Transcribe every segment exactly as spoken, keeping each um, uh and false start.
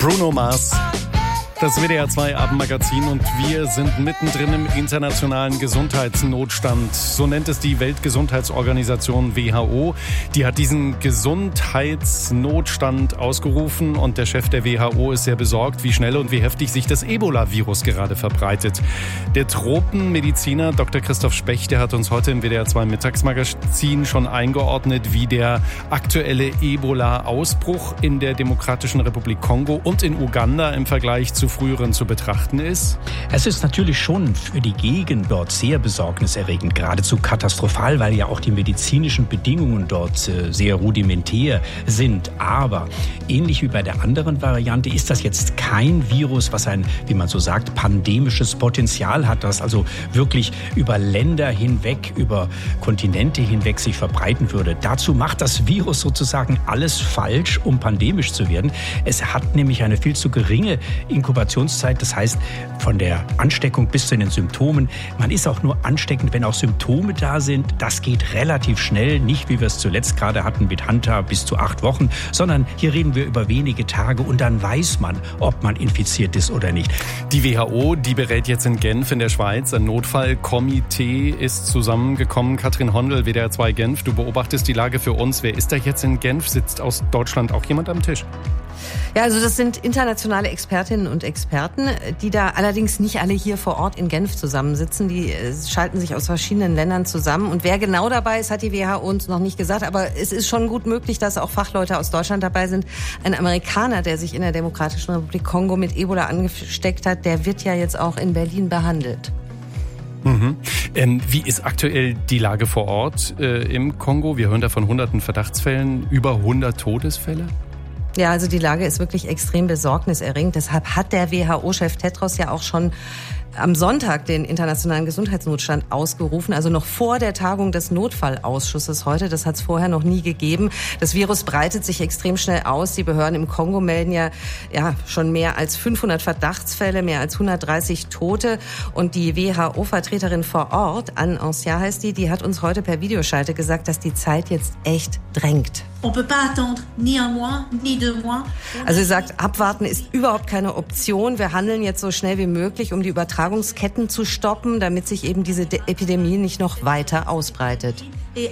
Bruno Mars. Das W D R zwei Abendmagazin und wir sind mittendrin im internationalen Gesundheitsnotstand. So nennt es die Weltgesundheitsorganisation W H O. Die hat diesen Gesundheitsnotstand ausgerufen und der Chef der W H O ist sehr besorgt, wie schnell und wie heftig sich das Ebola-Virus gerade verbreitet. Der Tropenmediziner Doktor Christoph Specht, der hat uns heute im W D R zwei Mittagsmagazin schon eingeordnet, wie der aktuelle Ebola-Ausbruch in der Demokratischen Republik Kongo und in Uganda im Vergleich zu früheren zu betrachten ist? Es ist natürlich schon für die Gegend dort sehr besorgniserregend, geradezu katastrophal, weil ja auch die medizinischen Bedingungen dort äh, sehr rudimentär sind. Aber ähnlich wie bei der anderen Variante ist das jetzt kein Virus, was ein, wie man so sagt, pandemisches Potenzial hat, das also wirklich über Länder hinweg, über Kontinente hinweg sich verbreiten würde. Dazu macht das Virus sozusagen alles falsch, um pandemisch zu werden. Es hat nämlich eine viel zu geringe Inkubationszeit. Das heißt, von der Ansteckung bis zu den Symptomen. Man ist auch nur ansteckend, wenn auch Symptome da sind. Das geht relativ schnell. Nicht, wie wir es zuletzt gerade hatten mit Hanta, bis zu acht Wochen. Sondern hier reden wir über wenige Tage und dann weiß man, ob man infiziert ist oder nicht. Die W H O, die berät jetzt in Genf in der Schweiz. Ein Notfallkomitee ist zusammengekommen. Katrin Hondel, W D R zwei Genf. Du beobachtest die Lage für uns. Wer ist da jetzt in Genf? Sitzt aus Deutschland auch jemand am Tisch? Ja, also das sind internationale Expertinnen und Experten, die da allerdings nicht alle hier vor Ort in Genf zusammensitzen. Die schalten sich aus verschiedenen Ländern zusammen. Und wer genau dabei ist, hat die W H O uns noch nicht gesagt. Aber es ist schon gut möglich, dass auch Fachleute aus Deutschland dabei sind. Ein Amerikaner, der sich in der Demokratischen Republik Kongo mit Ebola angesteckt hat, der wird ja jetzt auch in Berlin behandelt. Mhm. Ähm, wie ist aktuell die Lage vor Ort äh, im Kongo? Wir hören da von hunderten Verdachtsfällen, über hundert Todesfälle. Ja, also die Lage ist wirklich extrem besorgniserregend. Deshalb hat der W H O-Chef Tedros ja auch schon am Sonntag den internationalen Gesundheitsnotstand ausgerufen, also noch vor der Tagung des Notfallausschusses heute. Das hat es vorher noch nie gegeben. Das Virus breitet sich extrem schnell aus. Die Behörden im Kongo melden ja, ja schon mehr als fünfhundert Verdachtsfälle, mehr als hundertdreißig Tote. Und die W H O-Vertreterin vor Ort, Anne Ancien heißt die, die hat uns heute per Videoschalte gesagt, dass die Zeit jetzt echt drängt. Also sie sagt, abwarten ist überhaupt keine Option. Wir handeln jetzt so schnell wie möglich, um die Übertragungsketten zu stoppen, damit sich eben diese Epidemie nicht noch weiter ausbreitet.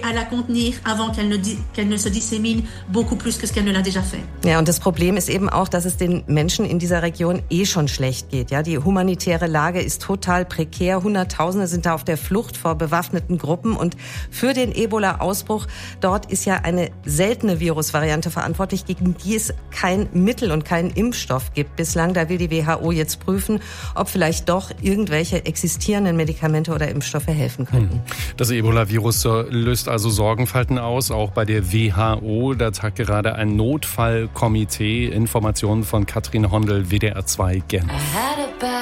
Ja, und das Problem ist eben auch, dass es den Menschen in dieser Region eh schon schlecht geht. Ja, die humanitäre Lage ist total prekär. Hunderttausende sind da auf der Flucht vor bewaffneten Gruppen. Und für den Ebola-Ausbruch dort ist ja eine seltene Virusvariante verantwortlich, gegen die es kein Mittel und keinen Impfstoff gibt bislang. Da will die W H O jetzt prüfen, ob vielleicht doch irgendwelche existierenden Medikamente oder Impfstoffe helfen könnten. Das Ebola-Virus löst also Sorgenfalten aus, auch bei der W H O. Da tagt gerade ein Notfallkomitee. Informationen von Katrin Hondel, W D R zwei Genf.